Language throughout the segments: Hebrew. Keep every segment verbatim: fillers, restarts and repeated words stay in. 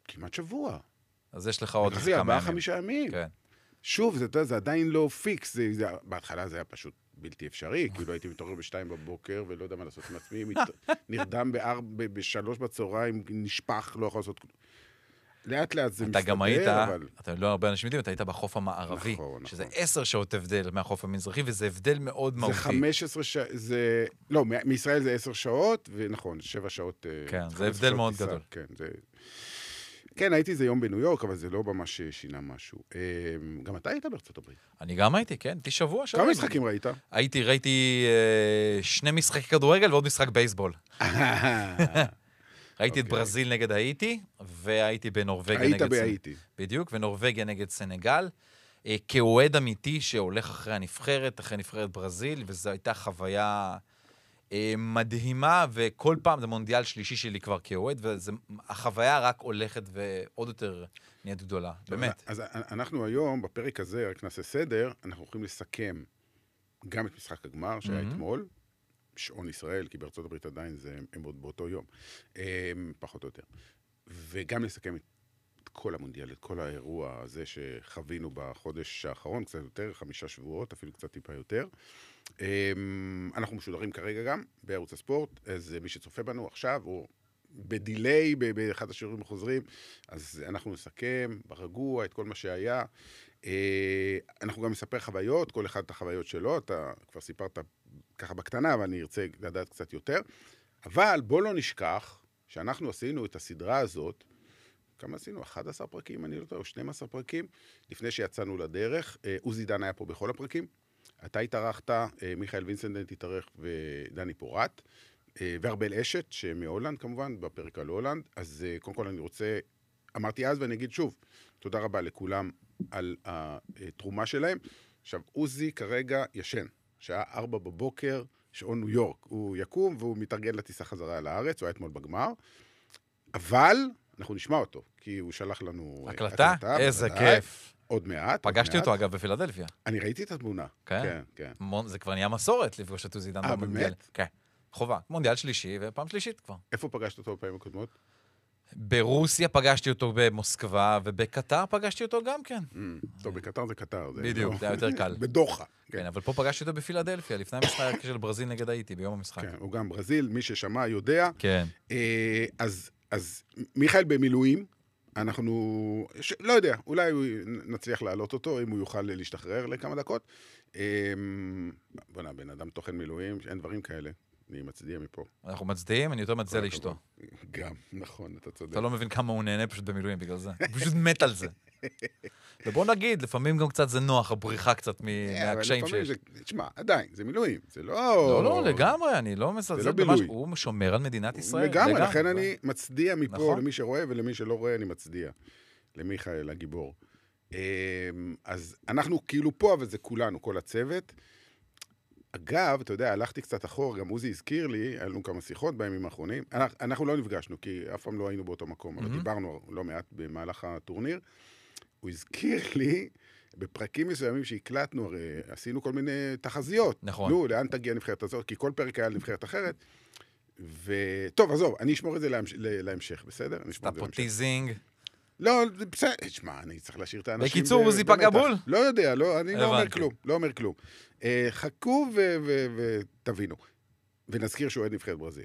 כמעט שבוע. אז יש לך עוד כמה ימים. ארבעה, חמישה ימים. כן. שוב, זה, זה עדיין לא פיקס, זה, זה, בהתחלה זה היה פשוט בלתי אפשרי, כאילו הייתי מתעורר בשתיים בבוקר, ולא יודע מה לעשות עם עצמי, נרדם בארבע, בשלוש בצהריים, נשפח, לא יכול לעשות... לאט לאט זה מסתדר, אתה גם היית, אבל... אתה לא הרבה אנשים יודעים, אתה היית בחוף המערבי, נכון, שזה נכון. עשר שעות הבדל מהחוף המזרחי, וזה הבדל מאוד מהותי. זה חמש עשרה שעות, זה... לא, מישראל זה עשר שעות, ונכון, שבע שעות... כן, זה הבדל מאוד טיסה, גדול. כן, זה... כן, הייתי זה יום בניו יורק, אבל זה לא ממש שינה משהו. גם אתה היית בארצות הברית. אני גם הייתי, כן, הייתי שבוע שבוע. כמה משחקים ראית? הייתי, ראיתי אה, שני משחקי כדורגל ועוד משחק בייסבול. ראיתי את ברזיל נגד האיטי, והייתי בנורווגיה נגד... היית בהאיטי. בדיוק, ונורווגיה נגד סנגל. אה, כאוהד אמיתי שהולך אחרי הנבחרת, אחרי נבחרת ברזיל, וזו הייתה חוויה... מדהימה, וכל פעם זה מונדיאל שלישי שלי כבר כאוהד, והחוויה רק הולכת ועוד יותר נהיית גדולה, באמת. אז אנחנו היום, בפרק הזה, רק נעשה סדר, אנחנו הולכים לסכם גם את משחק הגמר שהיה אתמול, שעון ישראל, כי בארצות הברית עדיין זה, הם עוד באותו יום, פחות או יותר. וגם לסכם את כל המונדיאל, את כל האירוע הזה שחווינו בחודש האחרון, קצת יותר, חמישה שבועות, אפילו קצת טיפה יותר. אנחנו משודרים כרגע גם בערוץ הספורט, אז מי שצופה בנו עכשיו, הוא בדיליי, באחד השיעורים החוזרים, אז אנחנו נסכם ברגוע את כל מה שהיה. אנחנו גם נספר חוויות, כל אחד את החוויות שלו, אתה כבר סיפרת ככה בקטנה, אבל אני ארצה לדעת קצת יותר. אבל בוא לא נשכח שאנחנו עשינו את הסדרה הזאת, כמה עשינו? אחד עשר פרקים, אני לא יודע, או שנים עשר פרקים, לפני שיצאנו לדרך. עוזי דן היה פה בכל הפרקים. אתה התארחת, מיכאל וינסנדנט התארח ודני פורט, והרבל אשת, שמהולנד כמובן, בפרק על הולנד. אז קודם כל אני רוצה, אמרתי אז ואני אגיד שוב, תודה רבה לכולם על התרומה שלהם. עכשיו, עוזי כרגע ישן, שעה ארבע בבוקר, שעון ניו יורק. הוא יקום והוא מתארגן לטיסה חזרה לארץ, הוא היה אתמול בגמר. אבל אנחנו נשמע אותו, כי הוא שלח לנו... הקלטה? איזה כיף. עוד מעט. פגשתי אותו, אגב, בפילדלפיה. אני ראיתי את התמונה. כן? כן. זה כבר נהיה מסורת לפגוש את עוזי דן במונדיאל. אה, באמת? כן. חובה. מונדיאל שלישי, ופעם שלישית כבר. איפה פגשת אותו בפעמים הקודמות? ברוסיה פגשתי אותו במוסקבה, ובקטר פגשתי אותו גם כן. טוב, בקטר זה קטר. בדיוק, זה היה יותר קל. בדוחה. כן, אבל פה פגשתי אותו בפילדלפיה, לפני המשחק של ברזיל נגד האיטי, ביום המשחק. כן, הוא גם ברזיל, מי ששמע יודע. כן. אז מיכאל במילואים, אנחנו, ש... לא יודע, אולי נצליח להעלות אותו, אם הוא יוכל להשתחרר לכמה דקות. בוא נה, בן אדם תוכן מילואים, אין דברים כאלה. אני מצדיע מפה. אנחנו מצדיעים, אני יותר מצדיע לאשתו. גם, נכון, אתה צודק. אתה לא מבין כמה הוא נהנה פשוט במילואים בגלל זה. הוא פשוט מת על זה. ובוא נגיד, לפעמים גם קצת זה נוח, הבריחה קצת מהקשיים שיש. תשמע, עדיין, זה מילואים, זה לא... לא, לא, לגמרי, אני לא מסלזל במשהו. הוא שומר על מדינת ישראל. לגמרי, לכן אני מצדיע מפה למי שרואה ולמי שלא רואה, אני מצדיע. למיכאל, הגיבור. אז אנחנו כאילו פה, אבל זה כולנו, כל הצוות. אגב, אתה יודע, הלכתי קצת אחור, גם עוזי הזכיר לי, היה לנו כמה שיחות בימים האחרונים, אנחנו, אנחנו לא נפגשנו, כי אף פעם לא היינו באותו מקום, אבל mm-hmm. דיברנו לא מעט במהלך הטורניר. הוא הזכיר לי, בפרקים מסוימים שהקלטנו, הרי עשינו כל מיני תחזיות. נכון. נו, לאן תגיע נבחרת הזאת? כי כל פרק היה נבחרת אחרת. וטוב, עזוב, אני אשמור את זה להמש... להמשך, בסדר? סטאפוטיזינג. לא, בסדר, תשמע, אני צריך להשאיר את האנשים... בקיצור, עוזי פגע בול? לא יודע, לא, אני לא אומר כלום, לא אומר כלום. חכו ותבינו. ונזכיר שהוא עד נבחרת ברזיל.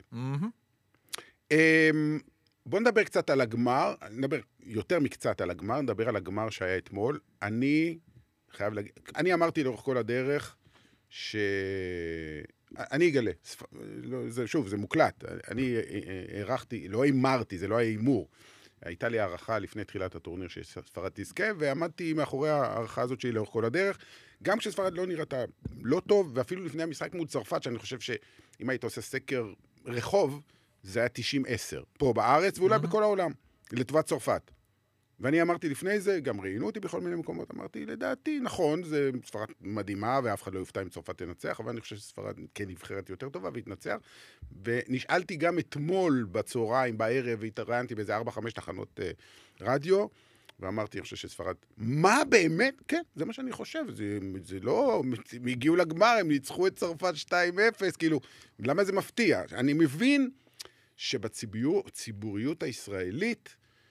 בואו נדבר קצת על הגמר, נדבר יותר מקצת על הגמר, נדבר על הגמר שהיה אתמול. אני חייב להגיד, אני אמרתי לאורך כל הדרך ש... אני אגלה, שוב, זה מוקלט. אני הערכתי, לא אמרתי, זה לא היה אימור. הייתה לי הערכה לפני תחילת הטורניר שספרד תזכה, ועמדתי מאחורי הערכה הזאת שלי לאורך כל הדרך, גם כשספרד לא נראתה לא טוב, ואפילו לפני המשחק מול צרפת, שאני חושב שאם היית עושה סקר רחוב, זה היה תשעים עשר, פה בארץ ואולי בכל העולם, לטובת צרפת. ואני אמרתי לפני זה, גם ראינו אותי בכל מיני מקומות, אמרתי, לדעתי, נכון, זה ספרד מדהימה, ואף אחד לא יופתע אם צרפת תנצח, אבל אני חושב שספרד כן נבחרת יותר טובה והתנצח. ונשאלתי גם אתמול בצהריים, בערב, והתראיינתי באיזה ארבע חמש תחנות אה, רדיו, ואמרתי, אני חושב שספרד, מה באמת? כן, זה מה שאני חושב, זה, זה לא, הם הגיעו לגמר, הם ניצחו את צרפת שתיים אפס, כאילו, למה זה מפתיע? אני מבין שבציבוריות הישראלית,